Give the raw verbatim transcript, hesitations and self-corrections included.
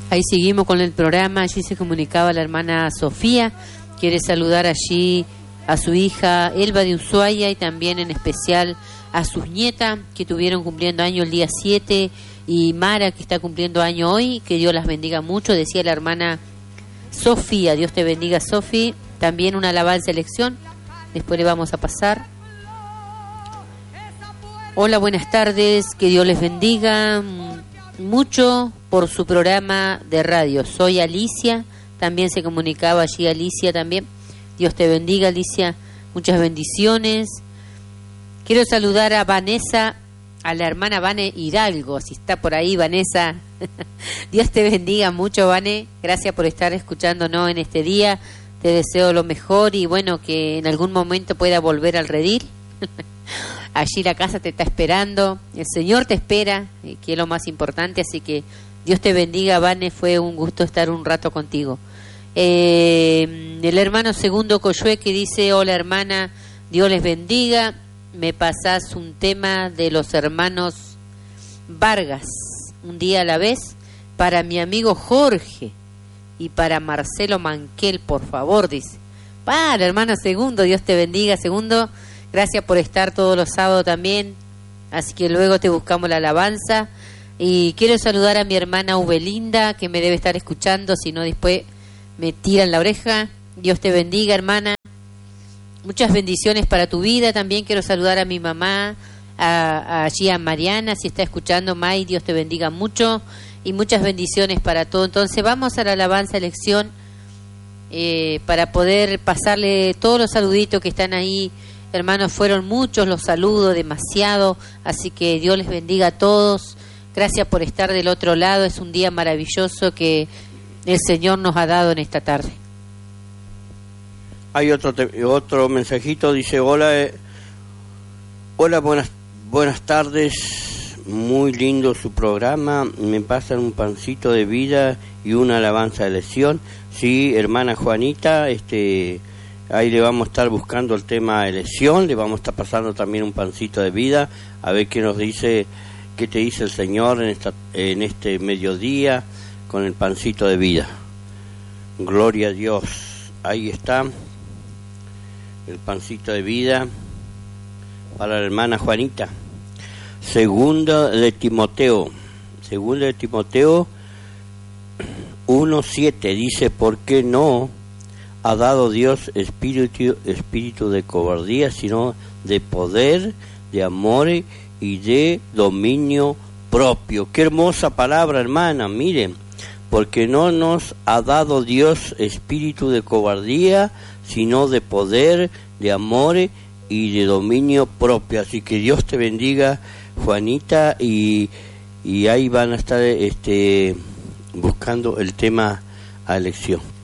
Ahí seguimos con el programa. Allí se comunicaba la hermana Sofía. Quiere saludar allí a su hija Elba de Ushuaia y también en especial a sus nietas que tuvieron cumpliendo año el día siete y Mara que está cumpliendo año hoy. Que Dios las bendiga mucho, decía la hermana Sofía. Dios te bendiga, Sofi. También una alabanza elección. Después le vamos a pasar. Hola, buenas tardes. Que Dios les bendiga mucho por su programa de radio. Soy Alicia. También se comunicaba allí Alicia también. Dios te bendiga, Alicia. Muchas bendiciones. Quiero saludar a Vanessa, a la hermana Vane Hidalgo. Si está por ahí, Vanessa. Dios te bendiga mucho, Vane. Gracias por estar escuchándonos en este día. Te deseo lo mejor y bueno, que en algún momento pueda volver al redil. Allí la casa te está esperando. El Señor te espera, que es lo más importante. Así que Dios te bendiga, Vane. Fue un gusto estar un rato contigo. Eh, el hermano Segundo Coyue que dice: hola hermana, Dios les bendiga. Me pasás un tema de los hermanos Vargas, un día a la vez, para mi amigo Jorge y para Marcelo Manquel, por favor, dice. Para, hermano Segundo, Dios te bendiga, Segundo. Gracias por estar todos los sábados también. Así que luego te buscamos la alabanza. Y quiero saludar a mi hermana Ubelinda, que me debe estar escuchando, si no después me tiran la oreja. Dios te bendiga, hermana. Muchas bendiciones para tu vida. También quiero saludar a mi mamá, a, a allí a Mariana, si está escuchando, May, Dios te bendiga mucho. Y muchas bendiciones para todo. Entonces vamos a la alabanza elección eh, para poder pasarle todos los saluditos que están ahí. Hermanos, fueron muchos los saludos, demasiado. Así que Dios les bendiga a todos. Gracias por estar del otro lado. Es un día maravilloso que el Señor nos ha dado en esta tarde. Hay otro te- otro mensajito, dice: hola, eh, hola, buenas buenas tardes, muy lindo su programa, me pasan un pancito de vida y una alabanza de elección. Sí, hermana Juanita, este, ahí le vamos a estar buscando el tema de elección, le vamos a estar pasando también un pancito de vida, a ver qué nos dice, qué te dice el Señor en esta en este mediodía con el pancito de vida. Gloria a Dios. Ahí está el pancito de vida para la hermana Juanita. Segunda de Timoteo, segunda de Timoteo uno siete dice: ¿por qué no ha dado Dios espíritu, espíritu de cobardía, sino de poder, de amor y de dominio propio? Qué hermosa palabra, hermana. Miren, porque no nos ha dado Dios espíritu de cobardía, sino de poder, de amor y de dominio propio. Así que Dios te bendiga, Juanita, y, y ahí van a estar este buscando el tema a elección.